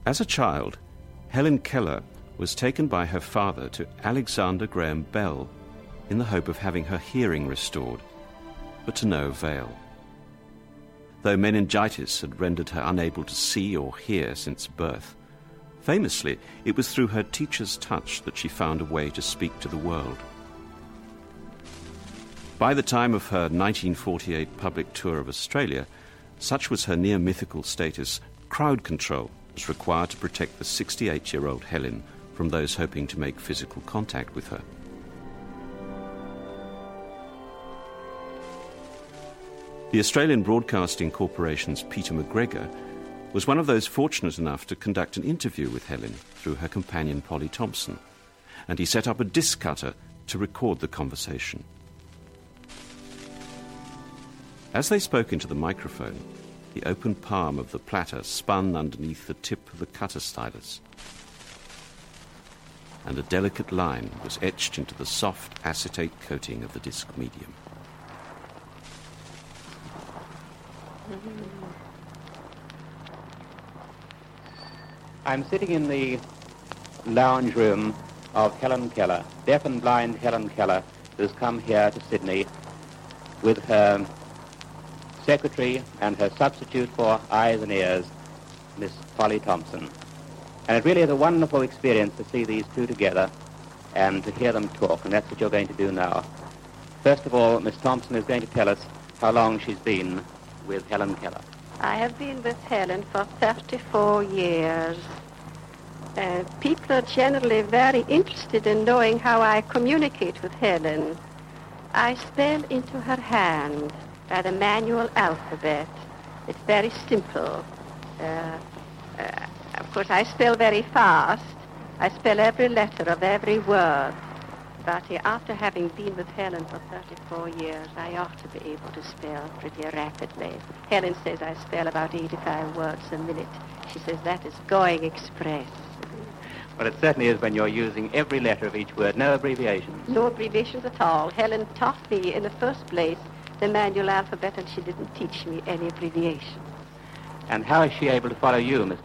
As a child, Helen Keller was taken by her father to Alexander Graham Bell in the hope of having her hearing restored, but to no avail. Though meningitis had rendered her unable to see or hear since birth, famously, it was through her teacher's touch that she found a way to speak to the world. By the time of her 1948 public tour of Australia, such was her near-mythical status, crowd control was required to protect the 68-year-old Helen from those hoping to make physical contact with her. The Australian Broadcasting Corporation's Peter McGregor was one of those fortunate enough to conduct an interview with Helen through her companion Polly Thompson, and he set up a disc cutter to record the conversation. As they spoke into the microphone, the open palm of the platter spun underneath the tip of the cutter stylus, and a delicate line was etched into the soft acetate coating of the disc medium. I'm sitting in the lounge room of Helen Keller, deaf and blind Helen Keller, who's come here to Sydney with her secretary and her substitute for eyes and ears, Miss Polly Thompson. And it really is a wonderful experience to see these two together and to hear them talk, and that's what you're going to do now. First of all, Miss Thompson is going to tell us how long she's been with Helen Keller. I have been with Helen for 34 years. People are generally very interested in knowing how I communicate with Helen. I spell into her hand by the manual alphabet. It's very simple. Of course, I spell very fast. I spell every letter of every word. But after having been with Helen for 34 years, I ought to be able to spell pretty rapidly. Helen says I spell about 85 words a minute. She says that is going express. Well, it certainly is when you're using every letter of each word, no abbreviations. No abbreviations at all. Helen taught me in the first place the manual alphabet, and she didn't teach me any abbreviations. And how is she able to follow you, Miss